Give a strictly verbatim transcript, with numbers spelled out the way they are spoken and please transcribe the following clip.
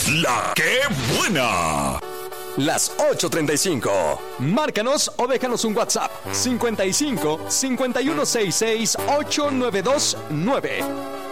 La que buena. Las ocho treinta y cinco. Márcanos o déjanos un WhatsApp. cincuenta y cinco, cincuenta y uno sesenta y seis, ochocientos noventa y dos nueve.